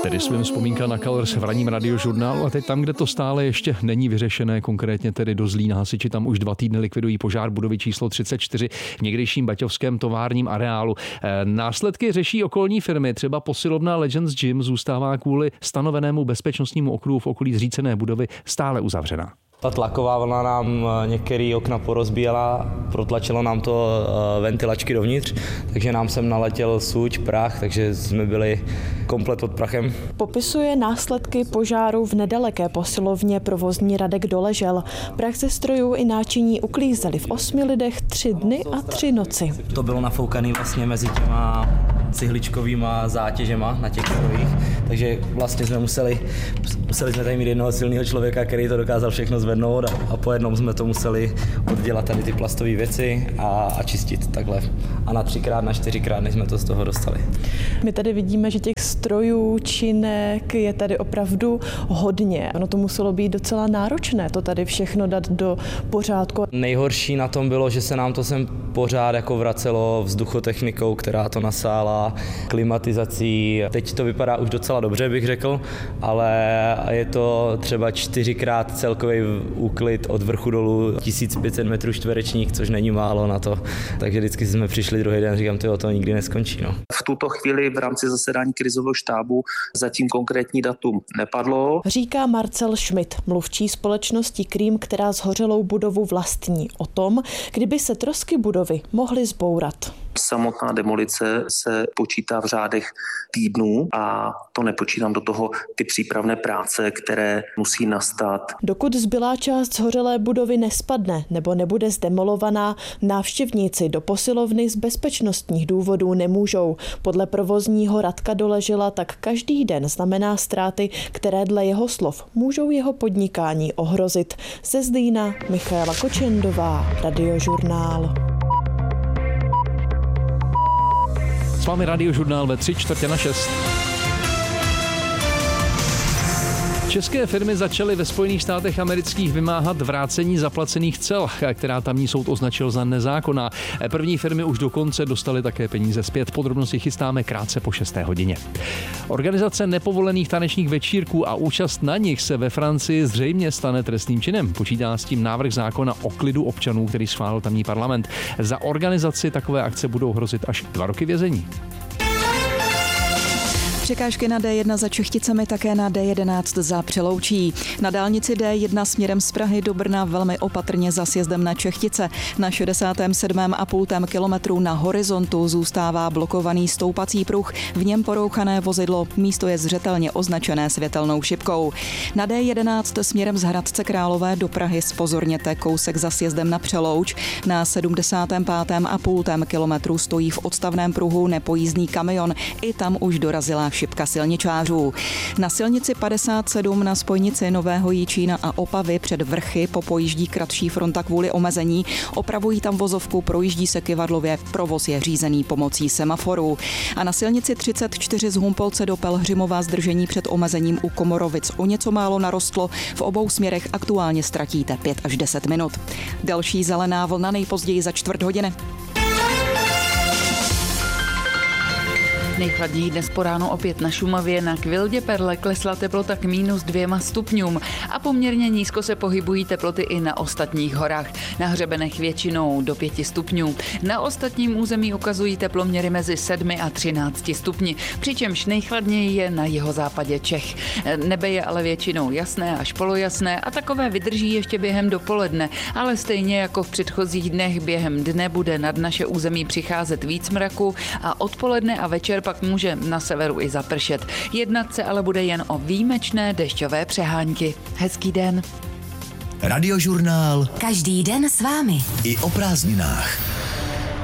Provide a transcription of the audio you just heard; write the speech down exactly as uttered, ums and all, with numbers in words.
Tedy svým vzpomínka na Colors v ranním Radiožurnálu a teď tam, kde to stále ještě není vyřešené, konkrétně tedy do Zlína. Hasiči tam už dva týdny likvidují požár budovy číslo třicet čtyři v někdejším baťovském továrním areálu. Následky řeší okolní firmy, třeba posilovna Legends Gym zůstává kvůli stanovenému bezpečnostnímu okruhu v okolí zřícené budovy stále uzavřená. Ta tlaková vlna nám některé okna porozbíjela, protlačilo nám to ventilačky dovnitř, takže nám sem naletěl suť, prach, takže jsme byli komplet pod prachem. Popisuje následky požáru v nedaleké posilovně provozní Radek Doležel. Prach ze strojů i náčiní uklízeli v osmi lidech tři dny a tři noci. To bylo nafoukané vlastně mezi těma cihličkovýma zátěžema na těch strojích, takže vlastně jsme museli, museli jsme tady mít jednoho silného člověka, který to dokázal všechno zvednout a, a po jednom jsme to museli oddělat tady ty plastové věci a, a čistit takhle. A na třikrát, na čtyřikrát, než jsme to z toho dostali. My tady vidíme, že těch strojů, činek je tady opravdu hodně. Ono to muselo být docela náročné, to tady všechno dát do pořádku. Nejhorší na tom bylo, že se nám to sem pořád jako vracelo vzduchotechnikou, která to nasála, klimatizací. Teď to vypadá už docela dobře, bych řekl, ale je to třeba čtyřikrát celkový úklid od vrchu dolů tisíc pět set metrů čtverečních, což není málo na to. Takže vždycky jsme přišli druhý den, říkám, tyjo, to nikdy neskončí. No. V tuto chvíli v rámci zasedání krizového štábu zatím konkrétní datum nepadlo. Říká Marcel Schmidt, mluvčí společnosti Krím, která zhořelou budovu vlastní, o tom, kdyby se trosky budovy mohly zbourat. Samotná demolice se počítá v řádech týdnů a to nepočítám do toho ty přípravné práce, které musí nastat. Dokud zbylá část zhořelé budovy nespadne nebo nebude zdemolovaná, návštěvníci do posilovny z bezpečnostních důvodů nemůžou. Podle provozního Radka Doležela tak každý den znamená ztráty, které dle jeho slov můžou jeho podnikání ohrozit. Ze Zlína Michaela Kočendová, Radiožurnál. S vámi Radiožurnál ve tři čtvrtě na šest. České firmy začaly ve Spojených státech amerických vymáhat vrácení zaplacených cel, která tamní soud označil za nezákonná. První firmy už dokonce dostaly také peníze zpět. Podrobnosti chystáme krátce po šesté hodině. Organizace nepovolených tanečních večírků a účast na nich se ve Francii zřejmě stane trestným činem. Počítá s tím návrh zákona o klidu občanů, který schválil tamní parlament. Za organizaci takové akce budou hrozit až dva roky vězení. Překážky na D jedna za Čechticemi, také na D jedenáct za Přeloučí. Na dálnici D jedna směrem z Prahy do Brna velmi opatrně za sjezdem na Čechtice. Na šedesátém sedmém a půl kilometru na Horizontu zůstává blokovaný stoupací pruh, v něm porouchané vozidlo, místo je zřetelně označené světelnou šipkou. Na D jedenáct směrem z Hradce Králové do Prahy zpozorněte kousek za sjezdem na Přelouč. Na sedmdesátém pátém a půl kilometru stojí v odstavném pruhu nepojízdný kamion, i tam už dorazila šipka silničářů. Na silnici padesát sedm na spojnici Nového Jičína a Opavy před Vrchy popojíždí kratší fronta kvůli omezení. Opravují tam vozovku, projíždí se kyvadlově, provoz je řízený pomocí semaforů. A na silnici třicet čtyři z Humpolce do Pelhřimova zdržení před omezením u Komorovic o něco málo narostlo. V obou směrech aktuálně ztratíte pět až deset minut. Další zelená vlna nejpozději za čtvrt hodiny. Nejchladněji dnes po ránu opět na Šumavě, na Kvildě Perle klesla teplota k mínus dvěma stupňům a poměrně nízko se pohybují teploty i na ostatních horách. Na hřebenech většinou do pěti stupňů. Na ostatním území ukazují teploměry mezi sedmi a třinácti stupni, přičemž nejchladněji je na jihozápadě Čech. Nebe je ale většinou jasné až polojasné a takové vydrží ještě během dopoledne, ale stejně jako v předchozích dnech během dne bude nad naše území přicházet víc mraku a odpoledne a večer pak může na severu i zapršet. Jednat se ale bude jen o výjimečné dešťové přehánky. Hezký den. Radiožurnál. Každý den s vámi. I o prázdninách.